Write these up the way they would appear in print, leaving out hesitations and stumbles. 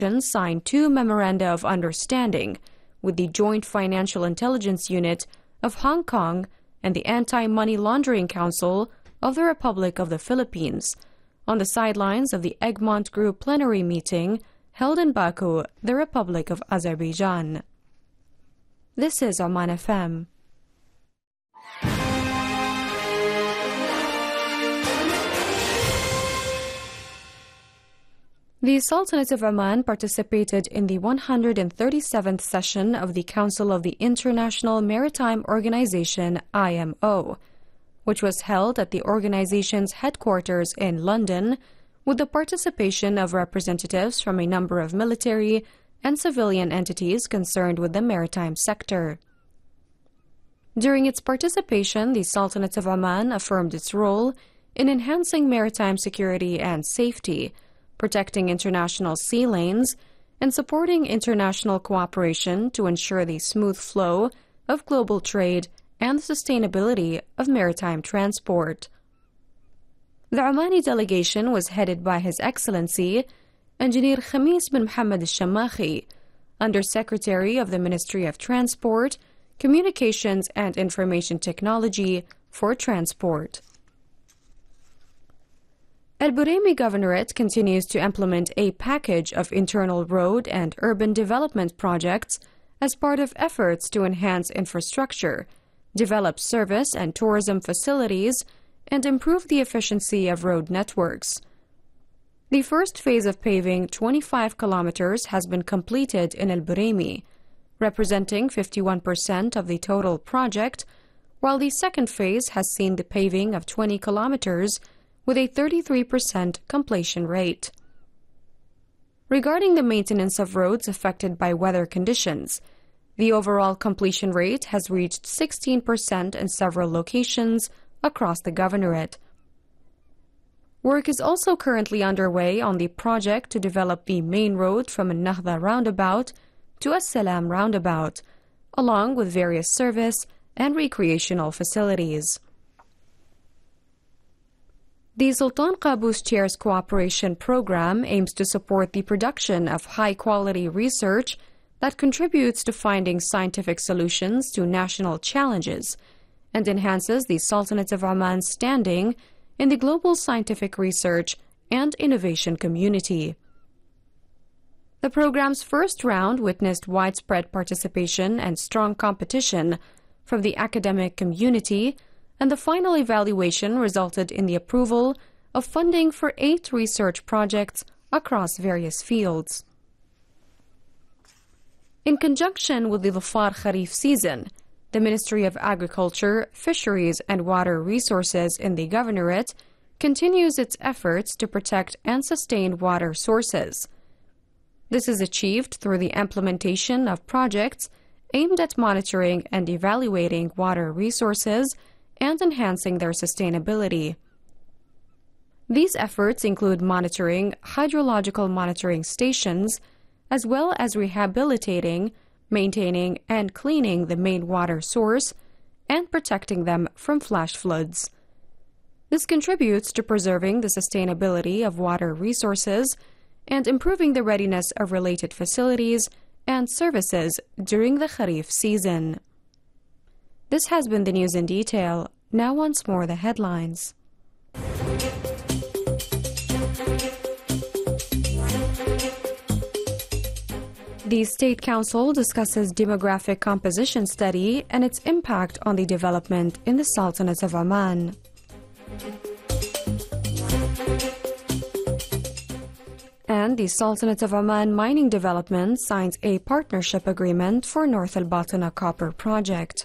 signed 2 memoranda of understanding with the Joint Financial Intelligence Unit of Hong Kong and the Anti-Money Laundering Council of the Republic of the Philippines on the sidelines of the Egmont Group plenary meeting held in Baku, the Republic of Azerbaijan. This is Oman FM. The Sultanate of Oman participated in the 137th session of the Council of the International Maritime Organization (IMO), which was held at the organization's headquarters in London, with the participation of representatives from a number of military and civilian entities concerned with the maritime sector. During its participation, the Sultanate of Oman affirmed its role in enhancing maritime security and safety, protecting international sea lanes, and supporting international cooperation to ensure the smooth flow of global trade and the sustainability of maritime transport. The Omani delegation was headed by His Excellency Engineer Khamis bin Mohammed al-Shamakhi, Under-Secretary of the Ministry of Transport, Communications and Information Technology for Transport. Al-Buraimi Governorate continues to implement a package of internal road and urban development projects as part of efforts to enhance infrastructure, develop service and tourism facilities, and improve the efficiency of road networks. The first phase of paving, 25 kilometers, has been completed in Al-Buraimi, representing 51% of the total project, while the second phase has seen the paving of 20 kilometers with a 33% completion rate. Regarding the maintenance of roads affected by weather conditions, the overall completion rate has reached 16% in several locations across the governorate. Work is also currently underway on the project to develop the main road from Al-Nahda roundabout to As-Salam roundabout, along with various service and recreational facilities. The Sultan Qaboos Chair's Cooperation Program aims to support the production of high-quality research that contributes to finding scientific solutions to national challenges and enhances the Sultanate of Oman's standing in the global scientific research and innovation community. The program's first round witnessed widespread participation and strong competition from the academic community, and the final evaluation resulted in the approval of funding for 8 research projects across various fields. In conjunction with the Dhofar Kharif season, the Ministry of Agriculture, Fisheries and Water Resources in the Governorate continues its efforts to protect and sustain water sources. This is achieved through the implementation of projects aimed at monitoring and evaluating water resources and enhancing their sustainability. These efforts include monitoring hydrological monitoring stations, as well as rehabilitating, maintaining, and cleaning the main water source and protecting them from flash floods. This contributes to preserving the sustainability of water resources and improving the readiness of related facilities and services during the Kharif season. This has been the news in detail. Now once more the headlines. The State Council discusses demographic composition study and its impact on the development in the Sultanate of Oman. And the Sultanate of Oman Mining Development signs a partnership agreement for North Al Batana Copper Project.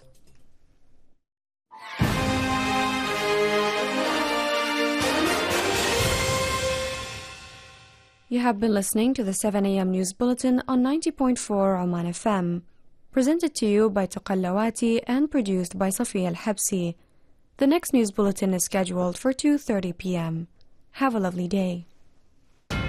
You have been listening to the 7 a.m. News Bulletin on 90.4 Oman FM, presented to you by Tuqallawati and produced by Safiya Al-Habsi. The next News Bulletin is scheduled for 2:30 p.m. Have a lovely day.